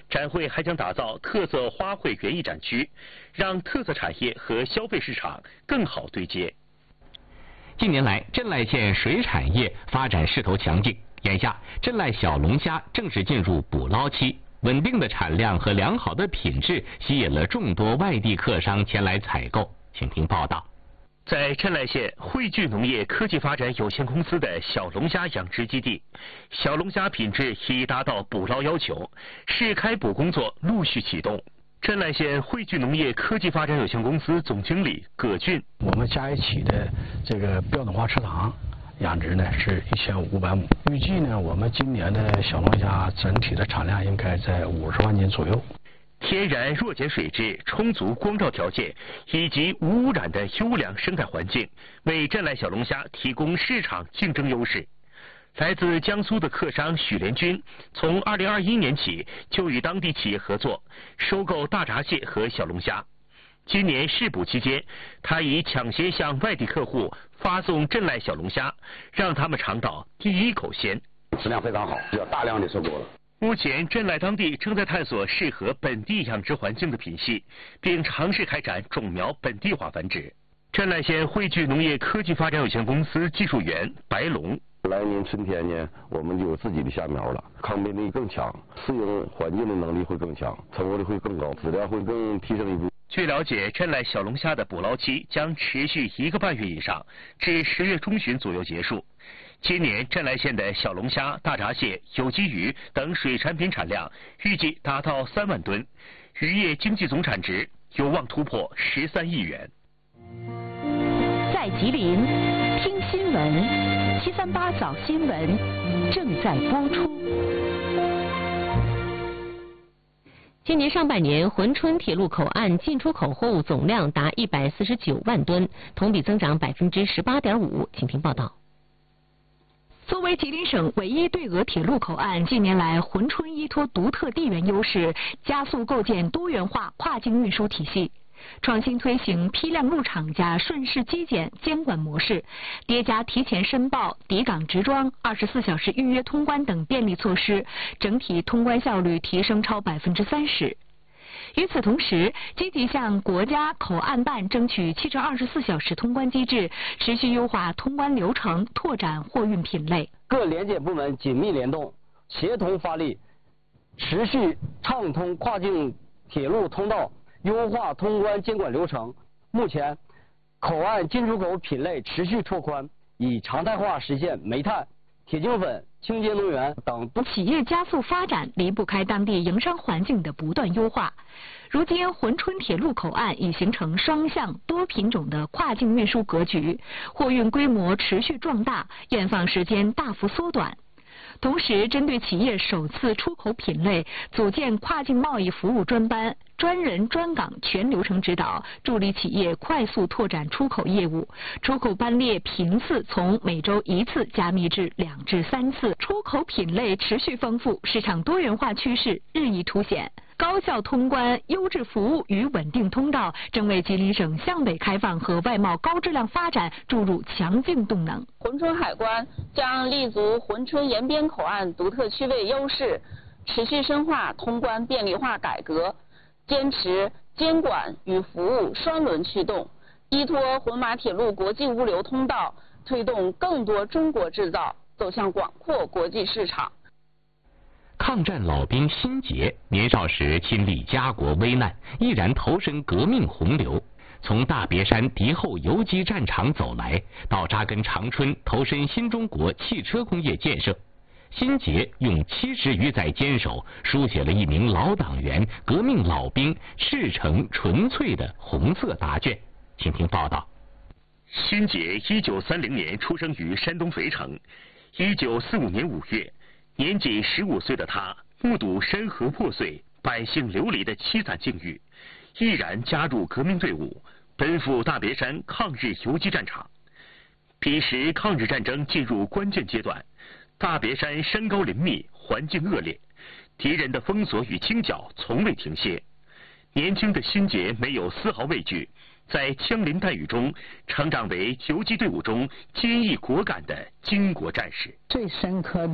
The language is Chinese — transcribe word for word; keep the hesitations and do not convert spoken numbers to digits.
展会还将打造特色花卉园艺展区，让特色产业和消费市场更好对接。 近年来，镇濑县水产业发展势头强劲，眼下镇濑小龙虾正式进入捕捞期，稳定的产量和良好的品质吸引了众多外地客商前来采购。请听报道。 在镇濑县汇聚农业科技发展有限公司的小龙虾养殖基地，小龙虾品质已达到捕捞要求，试开捕工作陆续启动。镇濑县汇聚农业科技发展有限公司总经理葛俊， 我们加一起的这个标准化池塘养殖呢是一千五百亩，预计呢我们今年的小龙虾整体的产量应该在五十万斤左右。 天然弱碱水质、充足光照条件以及无污染的优良生态环境，为镇濑小龙虾提供市场竞争优势。来自江苏的客商许连军，从二零二一年起就与当地企业合作，收购大闸蟹和小龙虾。今年试捕期间，他已抢先向外地客户发送镇濑小龙虾，让他们尝到第一口鲜。 质量非常好，比较大量的收购了。 目前，镇濑当地正在探索适合本地养殖环境的品系，并尝试开展种苗本地化繁殖。镇濑县汇聚农业科技发展有限公司技术员白龙， 来年春天呢，我们就有自己的虾苗了，抗病力更强，适应环境的能力会更强，成活率会更高，质量会更提升一步。 据了解，镇濑小龙虾的捕捞期将持续一个半月以上，至十月中旬左右结束。今年镇濑县的小龙虾、大闸蟹、有机鱼等水产品产量预计达到三万吨，渔业经济总产值有望突破十三亿元。 在吉林听新闻，七三八早新闻正在播出。 今年上半年，珲春铁路口岸进出口货物总量达一百四十九万吨，同比增长百分之十八点五。请听报道。 作为吉林省唯一对俄铁路口岸，近年来珲春依托独特地缘优势，加速构建多元化跨境运输体系，创新推行批量入场加顺势机检监管模式，叠加提前申报、抵港直装、二十四小时预约通关等便利措施，整体通关效率提升超百分之三十。与此同时，积极向国家口岸办争取七乘二十四小时通关机制，持续优化通关流程，拓展货运品类。 各联检部门紧密联动，协同发力，持续畅通跨境铁路通道，优化通关监管流程。目前，口岸进出口品类持续拓宽，以常态化实现煤炭、铁精粉、清洁能源等。 企业加速发展离不开当地营商环境的不断优化。如今，珲春铁路口岸已形成双向多品种的跨境运输格局，货运规模持续壮大，验放时间大幅缩短。同时，针对企业首次出口品类，组建跨境贸易服务专班，专人专岗全流程指导，助力企业快速拓展出口业务。出口班列频次从每周一次加密至两至三次，出口品类持续丰富，市场多元化趋势日益凸显。高效通关、优质服务与稳定通道，正为吉林省向北开放和外贸高质量发展注入强劲动能。 珲春海关将立足珲春沿边口岸独特区位优势，持续深化通关便利化改革，坚持监管与服务双轮驱动，依托珲马铁路国际物流通道，推动更多中国制造走向广阔国际市场。 抗战老兵辛杰年少时亲历家国危难，毅然投身革命洪流。从大别山敌后游击战场走来，到扎根长春，投身新中国汽车工业建设，辛杰用七十余载坚守，书写了一名老党员、革命老兵赤诚纯粹的红色答卷。请听报道。 辛杰一九三零年出生于山东肥城，一九四五年五月。年仅十五岁的他，目睹山河破碎、百姓流离的凄惨境遇，毅然加入革命队伍，奔赴大别山抗日游击战场。彼时抗日战争进入关键阶段，大别山山高林密，环境恶劣，敌人的封锁与清剿从未停歇。年轻的辛杰没有丝毫畏惧，在枪林弹雨中成长为游击队伍中坚毅果敢的巾帼战士。 最深刻的